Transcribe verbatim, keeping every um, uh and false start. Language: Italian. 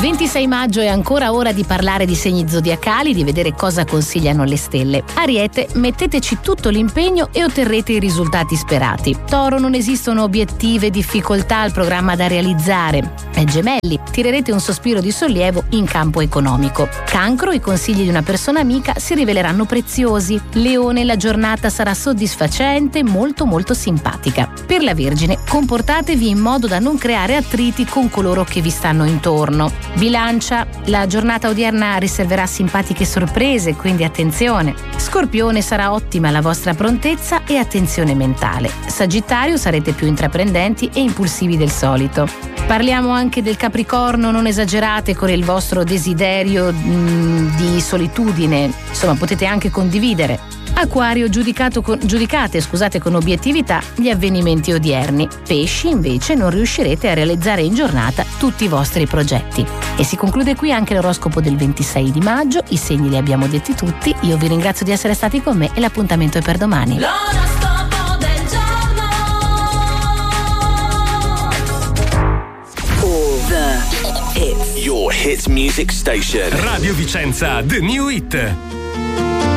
ventisei maggio è ancora ora di parlare di segni zodiacali, di vedere cosa consigliano le stelle. Ariete, metteteci tutto l'impegno e otterrete i risultati sperati. Toro, non esistono obiettivi e difficoltà al programma da realizzare. E Gemelli, tirerete un sospiro di sollievo in campo economico. Cancro, i consigli di una persona amica si riveleranno preziosi. Leone, la giornata sarà soddisfacente, molto molto simpatica. Per la Vergine, comportatevi in modo da non creare attriti con coloro che vi stanno intorno. Bilancia, la giornata odierna riserverà simpatiche sorprese, quindi attenzione. Scorpione, sarà ottima la vostra prontezza e attenzione mentale. Sagittario, sarete più intraprendenti e impulsivi del solito. Parliamo anche del Capricorno, non esagerate con il vostro desiderio mh, di solitudine, insomma potete anche condividere. Acquario, giudicato con, giudicate scusate, con obiettività gli avvenimenti odierni. Pesci, invece, non riuscirete a realizzare in giornata tutti i vostri progetti. E si conclude qui anche l'oroscopo del ventisei di maggio, i segni li abbiamo detti tutti, io vi ringrazio di essere stati con me e l'appuntamento è per domani. L'oroscopo del giorno. All the hits. Your hit music station. Radio Vicenza, The New Hit.